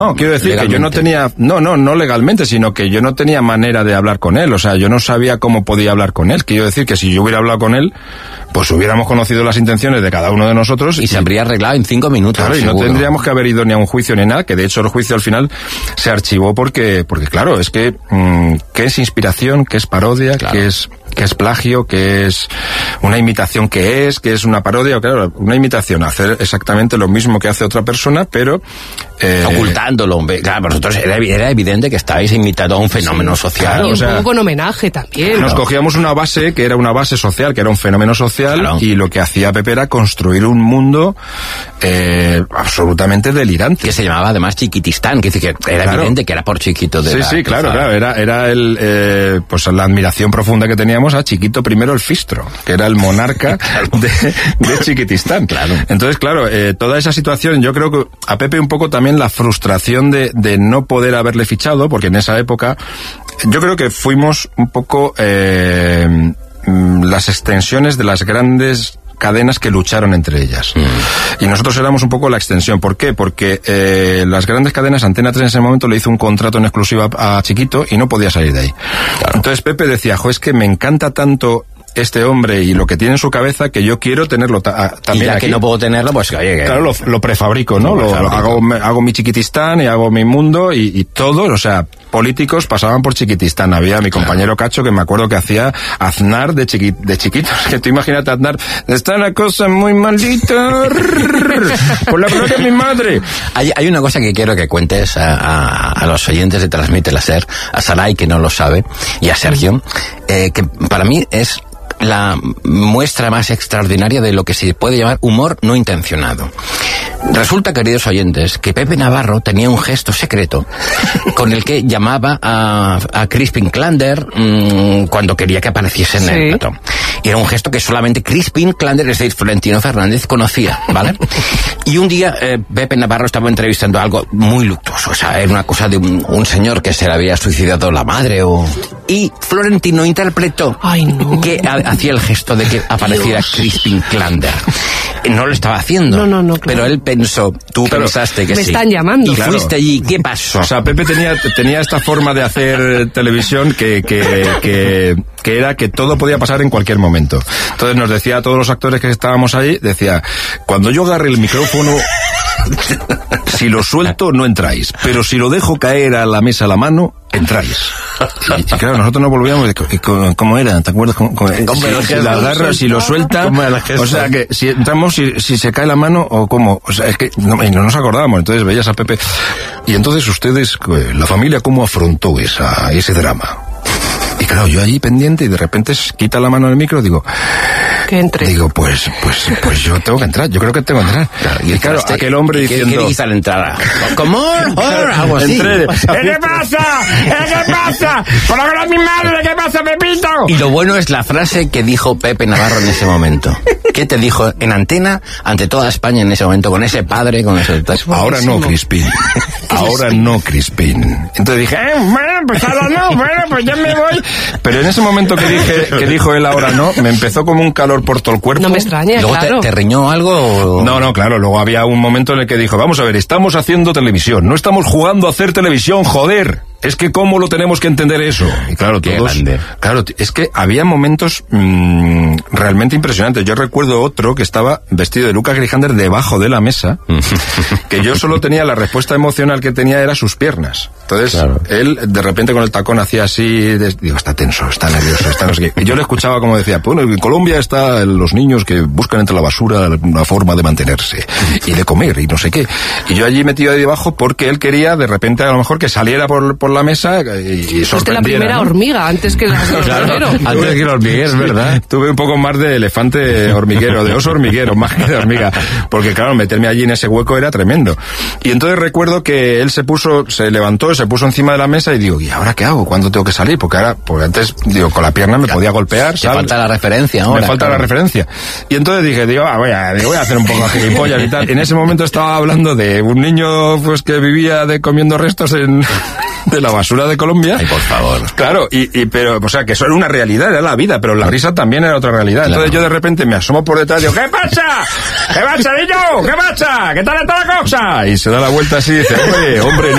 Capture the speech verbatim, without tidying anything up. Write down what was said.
No, quiero decir legalmente. que yo no tenía, no, no, no legalmente, sino que yo no tenía manera de hablar con él, o sea, yo no sabía cómo podía hablar con él. Quiero decir que si yo hubiera hablado con él, pues hubiéramos conocido las intenciones de cada uno de nosotros. Y, y se habría arreglado en cinco minutos. Claro, y seguro. No tendríamos que haber ido ni a un juicio ni nada, que de hecho el juicio al final se archivó porque, porque claro, es que, mmm, ¿qué es inspiración? ¿Qué es parodia? Claro. ¿Qué es, qué es plagio? ¿Qué es una imitación? ¿Qué es? ¿Qué es una parodia? Claro, una imitación, hacer exactamente lo mismo que hace otra persona, pero... Eh, ocultándolo. Claro, vosotros era, era evidente que estabais imitando a un fenómeno sí, social. Claro, y un o sea, poco con homenaje también. Nos ¿no? cogíamos una base que era una base social, que era un fenómeno social, claro. Y lo que hacía Pepe era construir un mundo eh, absolutamente delirante. Que se llamaba además Chiquitistán, que dice que era claro. evidente que era por Chiquito. De sí, la, sí, claro, esa... claro. Era, era el, eh, pues la admiración profunda que teníamos a Chiquito primero el Fistro, que era el monarca de, de Chiquitistán. Claro. Entonces, claro, eh, toda esa situación, yo creo que a Pepe un poco también la frustración de, de no poder haberle fichado, porque en esa época yo creo que fuimos un poco eh, las extensiones de las grandes cadenas que lucharon entre ellas. Mm. Y nosotros éramos un poco la extensión. ¿Por qué? Porque eh, las grandes cadenas, Antena tres en ese momento le hizo un contrato en exclusiva a Chiquito y no podía salir de ahí. Claro. Entonces Pepe decía, jo, es que me encanta tanto este hombre y lo que tiene en su cabeza que yo quiero tenerlo ta- también y ya aquí. Que no puedo tenerlo, pues oye, que... claro, lo, lo prefabrico, ¿no? Lo, lo hago, hago mi Chiquitistán y hago mi mundo y, y todos, o sea, políticos pasaban por Chiquitistán. Había mi compañero Cacho que me acuerdo que hacía Aznar de, chiqui, de chiquitos, que tú imagínate Aznar, está la cosa muy maldita por la gloria de mi madre. Hay, hay una cosa que quiero que cuentes a, a, a los oyentes de Transmite la SER, a Saray que no lo sabe y a Sergio, eh, que para mí es la muestra más extraordinaria de lo que se puede llamar humor no intencionado. Resulta, queridos oyentes, que Pepe Navarro tenía un gesto secreto con el que llamaba a, a Crispin Klander mmm, cuando quería que apareciese en sí. el plató. Y era un gesto que solamente Crispin Klander, es decir, Florentino Fernández, conocía, ¿vale? Y un día eh, Pepe Navarro estaba entrevistando algo muy luctuoso, o sea, era una cosa de un, un señor que se le había suicidado la madre o... Y Florentino interpretó Ay, no. que ha, hacía el gesto de que apareciera Dios. Crispin Klander. No lo estaba haciendo, no, no, no, claro. pero él pensó, tú claro, pensaste que me sí. Me están llamando. Y claro. fuiste allí, ¿qué pasó? O sea, Pepe tenía, tenía esta forma de hacer televisión que, que, que, que era que todo podía pasar en cualquier momento. Entonces nos decía a todos los actores que estábamos ahí, decía, cuando yo agarre el micrófono, si lo suelto no entráis, pero si lo dejo caer a la mesa a la mano, entráis. Y, y claro, nosotros nos volvíamos de, ¿cómo era? ¿Te acuerdas? ¿Cómo, cómo, ¿Cómo si, si la agarra, si lo suelta, o sea que si entramos, si, si se cae la mano o cómo, o sea, es que no, no nos acordábamos. Entonces veías a Pepe y entonces ustedes, la familia, ¿cómo afrontó esa, ese drama? Y claro, yo allí pendiente y de repente quita la mano del micro, digo, que entre. Digo, pues, pues, pues yo tengo que entrar, yo creo que tengo que entrar. Claro, y claro, este, aquel hombre diciendo... ¿Qué dice al entrar? ¿Cómo? Algo así. Entré, ¿qué pasa? ¿Qué pasa? ¡Por la gloria de mi madre! ¿Qué pasa, Pepito? Y lo bueno es la frase que dijo Pepe Navarro en ese momento. ¿Qué te dijo en antena ante toda España en ese momento, con ese padre, con ese... Ahora no, Crispín. Ahora no, Crispín. Entonces dije, eh, bueno, pues ahora no, bueno, pues ya me voy. Pero en ese momento que dije, que dijo él ahora no, me empezó como un calor por todo el cuerpo. No me extraña, ¿Luego claro. te, te riñó algo? O... No, no, claro, luego había un momento en el que dijo, vamos a ver, estamos haciendo televisión, no estamos jugando a hacer televisión, joder. Es que cómo lo tenemos que entender eso. Y claro, Qué todos... grande. Claro, es que había momentos mmm, realmente impresionantes. Yo recuerdo otro que estaba vestido de Lucas Grijander debajo de la mesa, que yo solo tenía la respuesta emocional que tenía era sus piernas. Entonces, claro. Él de repente con el tacón hacía así, de, digo, está tenso, está nervioso, está no sé qué. Y yo le escuchaba como decía, bueno, en Colombia están los niños que buscan entre la basura una forma de mantenerse y de comer y no sé qué. Y yo allí metido ahí debajo porque él quería de repente a lo mejor que saliera por, por la mesa y, y sorprendiera, la primera, ¿no? Hormiga, antes que la claro, antes que el hormiguero, es verdad. Tuve un poco más de elefante hormiguero, de oso hormiguero, más que de hormiga, porque claro, meterme allí en ese hueco era tremendo. Y entonces recuerdo que él se puso, se levantó, se puso encima de la mesa y digo, ¿y ahora qué hago? ¿Cuándo tengo que salir? Porque ahora, porque antes, digo, con la pierna me ya, podía golpear. Me falta la referencia ahora. Me falta claro. la referencia. Y entonces dije, digo, ah, voy, a, voy a hacer un poco de gilipollas y tal. En ese momento estaba hablando de un niño pues que vivía de comiendo restos en... de la basura de Colombia. Ay, por favor. Claro, y, y pero, o sea, que eso era una realidad, era la vida, pero la risa también era otra realidad. Claro. Entonces yo de repente me asomo por detrás y digo, ¿qué pasa? ¿Qué pasa, niño? ¿Qué pasa? ¿Qué tal está la cosa? Y se da la vuelta así y dice, hombre, hombre,